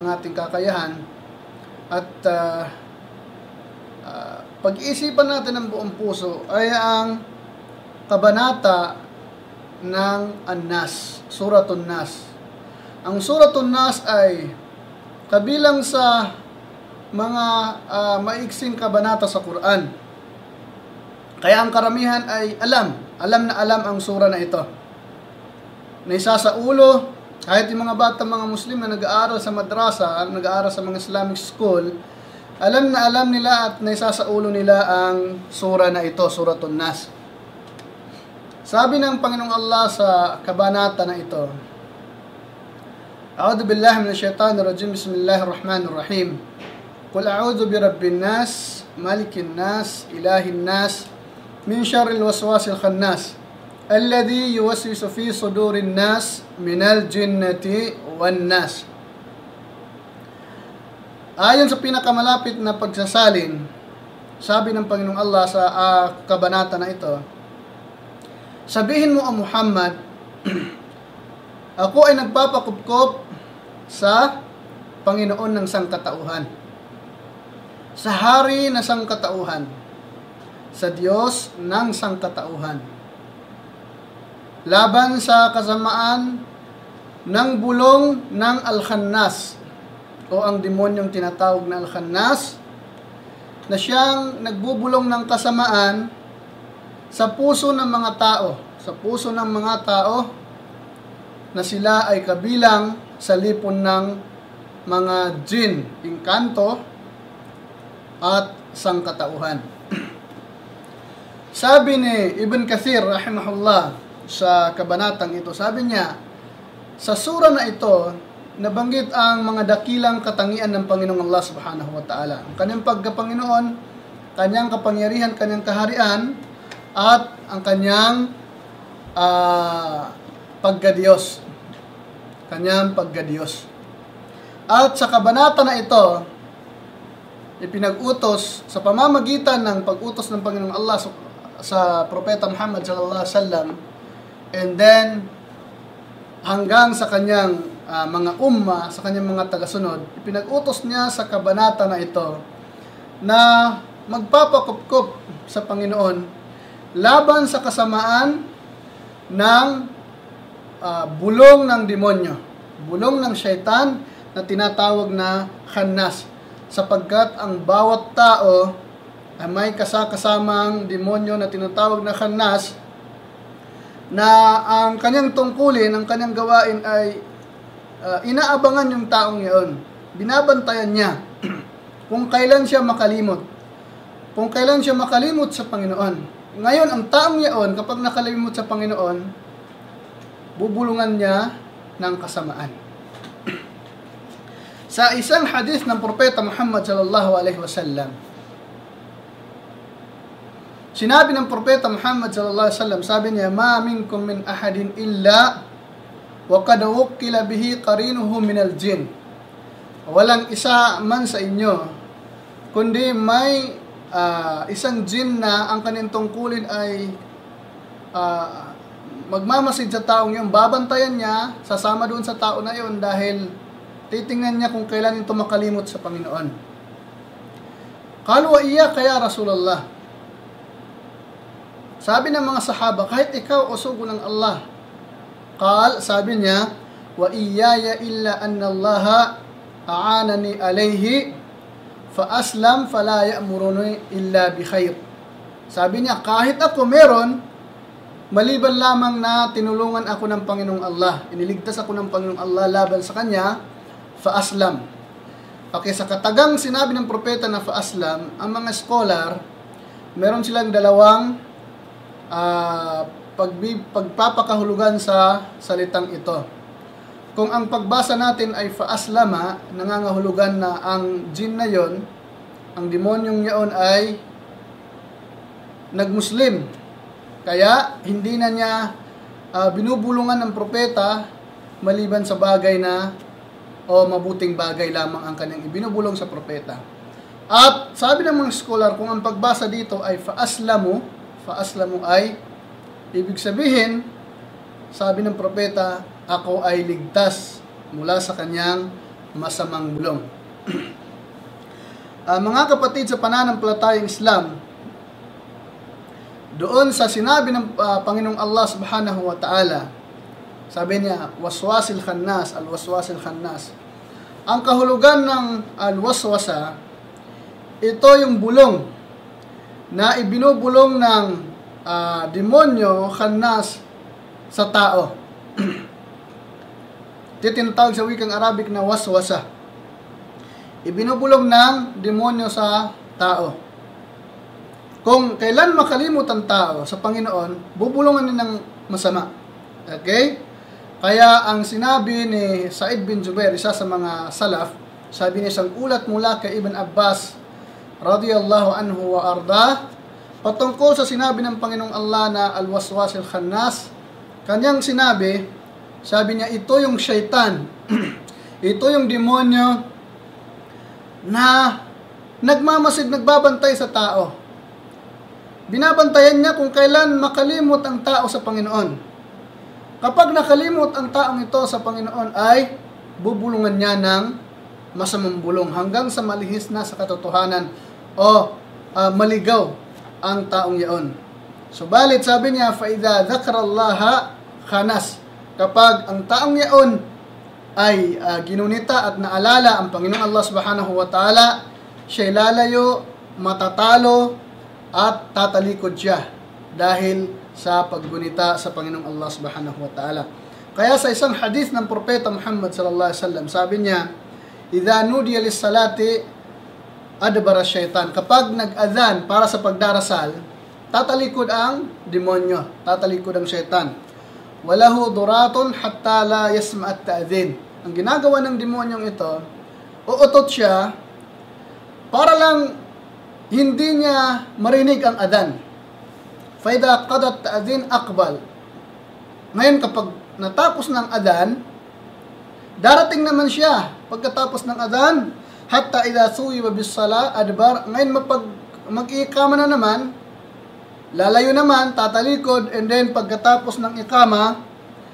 ating kakayahan at pag-iisipan natin ng buong puso ay ang kabanata ng An-Nas, Suratun Nas. Ang Suratun Nas ay kabilang sa mga maiksing kabanata sa Quran. Kaya ang karamihan ay alam na alam ang sura na ito. Naisa sa ulo, kahit yung mga bata, mga Muslim na nag-aaral sa madrasa, nag-aaral sa mga Islamic school, alam na alam nila at naisa sa ulo nila ang sura na ito, Suratun Nas. Sabi ng Panginoong Allah sa kabanata na ito, A'udhu billahi minash shaitanir rajim, bismillahir rahmanir rahim. Qul a'udhu bi rabbin nas, malikin nas, ilahin nas, min syarril waswasil khannas, alladhi yuwaswisu fi sudurin nas minal jinnati wan nas. Ayon sa pinakamalapit na pagsasalin, sabi ng Panginoong Allah sa kabanata na ito, sabihin mo, O Muhammad, ako ay nagpapakupkop sa Panginoon ng sangkatauhan, sa hari na sangkatauhan, sa Diyos ng sangkatauhan, laban sa kasamaan ng bulong ng Al-Khannas o ang demonyong tinatawag na Al-Khannas, na siyang nagbubulong ng kasamaan sa puso ng mga tao, sa puso ng mga tao na sila ay kabilang sa lipon ng mga jin, inkanto at sangkatauhan. Sabi ni Ibn Kathir rahimahullah sa kabanatang ito, sabi niya, sa sura na ito, nabanggit ang mga dakilang katangian ng Panginoong Allah subhanahu wa ta'ala. Ang kanyang pagkapanginoon, kanyang kapangyarihan, kanyang kaharian, at ang kanyang pagkadiyos. Kanyang pagkadiyos. At sa kabanata na ito, ipinag-utos sa pamamagitan ng pag-utos ng Panginoong Allah sa Propeta Muhammad sallallahu alaihi wasallam, and then hanggang sa kanyang mga umma, sa kanyang mga tagasunod, ipinag-utos niya sa kabanata na ito na magpapakupkup sa Panginoon laban sa kasamaan ng bulong ng demonyo, bulong ng syaitan na tinatawag na khannas, sapagkat ang bawat tao ay may kasasamang demonyo na tinatawag na khannas, na ang kanyang tungkulin, ang kanyang gawain ay inaabangan yung taong iyon. Binabantayan niya kung kailan siya makalimot. Kung kailan siya makalimot sa Panginoon. Ngayon, ang taong iyon, kapag nakalimot sa Panginoon, bubulungan niya ng kasamaan. Sa isang hadith ng Propeta Muhammad sallallahu alaihi wasallam, sinabi ng Propeta Muhammad sallallahu alaihi wasallam, sabi niya, ma minkum min ahadin illa wa qad wukkila bihi qarinuhu minal jin. Walang isa man sa inyo kundi may isang jin na ang kanyang tungkulin ay magmamasid sa taong yun, babantayan niya, sasama doon sa tao na yun dahil titingnan niya kung kailan ito makalimot sa Panginoon. Qalu wa iyyaka ya Rasulullah. Sabi ng mga sahaba, kahit ikaw o sugo ng Allah. Sabi niya, wa iyaya illa anna Allah a'anani alayhi fa aslam fala ya'muruni illa bi khair. Sabi niya, kahit ako meron, maliban lamang na tinulungan ako ng Panginoong Allah, iniligtas ako ng Panginoong Allah laban sa kanya, fa aslam. Okay, sa katagang sinabi ng propeta na fa aslam, ang mga scholar, meron silang dalawang pagpapakahulugan sa salitang ito. Kung ang pagbasa natin ay faaslama, nangangahulugan na ang jin na yon, ang demonyong yon ay nagmuslim. Kaya hindi na niya binubulungan ng propeta maliban sa bagay na o mabuting bagay lamang ang kanyang ibinubulong sa propeta. At sabi ng mga scholar, kung ang pagbasa dito ay faaslamu ay ibig sabihin, sabi ng propeta, ako ay ligtas mula sa kanyang masamang bulong. Mga kapatid sa pananampalatayang Islam, doon sa sinabi ng Panginoong Allah subhanahu wa ta'ala, sabi niya, waswasil khannas, al-waswasil khannas. Ang kahulugan ng al-waswasa, ito yung bulong na ibinubulong ng demonyo, khannas, sa tao. Ito tinatawag sa wikang Arabic na waswasa. Ibinubulong ng demonyo sa tao. Kung kailan makalimot ang tao sa Panginoon, bubulungan niya ng masama. Okay? Kaya ang sinabi ni Sa'id bin Jubair, isa sa mga salaf, sabi niya isang ulat mula kay Ibn Abbas radiyallahu anhu wa arda, patungkol sa sinabi ng Panginoong Allah na al-waswasil khannas, kanyang sinabi, sabi niya, ito yung syaitan, ito yung demonyo na nagmamasid, nagbabantay sa tao. Binabantayan niya kung kailan makalimot ang tao sa Panginoon. Kapag nakalimot ang taong ito sa Panginoon ay bubulungan niya ng masamang bulong hanggang sa malihis na sa katotohanan o maligaw ang taong yaon. Subalit sabi niya, فَإِذَا ذَكَرَ اللَّهَ khanas. Kapag ang taong yaon ay ginunita at naalala ang Panginoong Allah subhanahu wa ta'ala, siya'y lalayo, matatalo, at tatalikod siya dahil sa paggunita sa Panginoong Allah subhanahu wa ta'ala. Kaya sa isang hadith ng Propeta Muhammad sallallahu alaihi wasallam, sabi niya, idha nudiya lis-salati adbara syaitan. Kapag nag-adhan para sa pagdarasal, tatalikod ang demonyo, tatalikod ang syaitan. Walahu duratun hatta la yasma' at-ta'dhin. Ang ginagawa ng demonyong ito, uutot siya para lang hindi niya marinig ang adhan. Faida qadat ta'dhin aqbal. Ngayon kapag natapos ng adhan, darating naman siya pagkatapos ng adhan, hatta idha suwiba bis-sala adbar. Ngayon mag-iikama na naman, lalayo naman, tatalikod, and then pagkatapos ng ikama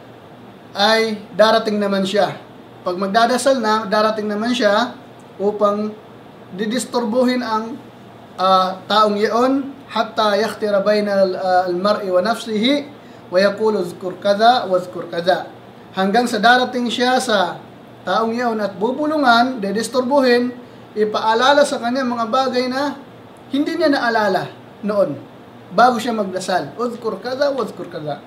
ay darating naman siya. Pag magdadasal na, darating naman siya upang didisturbuhin ang taong iyon hatta yakhtira bayna al-mar'i wa nafsihi wa yaqulu uzkur kadha wa uzkur kadha, hanggang sa darating siya sa taong iyon at bubulungan, didisturbuhin, ipaalala sa kanya mga bagay na hindi niya naalala noon bago siya magdasal. Uzkur kadha wa uzkur kadha.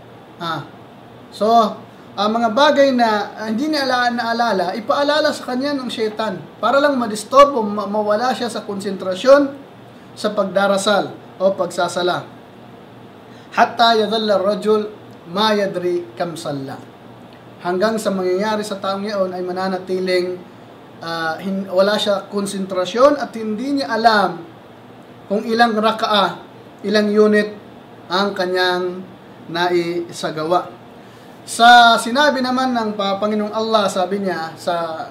So mga bagay na hindi niya naalala, ipaalala sa kanya ng syaitan para lang madisturb o mawala siya sa konsentrasyon sa pagdarasal o pagsasala. Hatta yadhalla ar-rajul ma yadri kam salla. Hanggang sa mangyayari sa taong iyon ay mananatiling wala siya konsentrasyon at hindi niya alam kung ilang raka'a, ilang unit ang kanyang naisagawa. Sa sinabi naman ng Panginoong Allah, sabi niya sa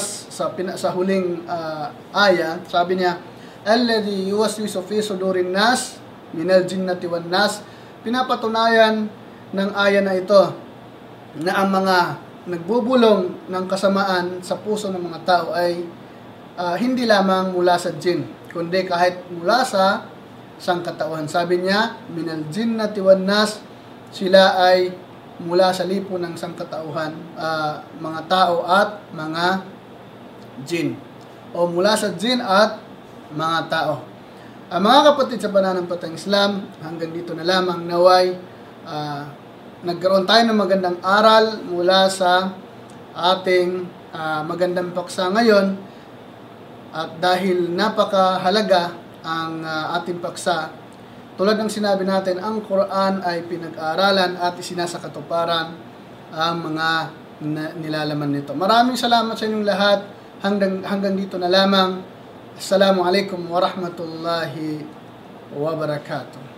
huling aya, sabi niya, alladhi yuwaswisu fi sudurin nas minal jinnati wan nas. Pinapatunayan ng aya na ito na ang mga nagbubulong ng kasamaan sa puso ng mga tao ay hindi lamang mula sa jinn, kundi kahit mula sa sangkatauhan. Sabi niya, minal jinnati wan nas, sila ay mula sa lipo ng sangkatauhan, mga tao at mga jinn, o mula sa jinn at mga tao. Mga kapatid sa pananampalatayang Islam, hanggang dito na lamang. Naway nagkaroon tayo ng magandang aral mula sa ating magandang paksa ngayon, at dahil napakahalaga ang ating paksa, tulad ng sinabi natin, ang Quran ay pinag-aaralan at isinasakatuparan ang mga nilalaman nito. Maraming salamat sa inyong lahat. Hanggang dito na lamang. Assalamualaikum warahmatullahi wabarakatuh.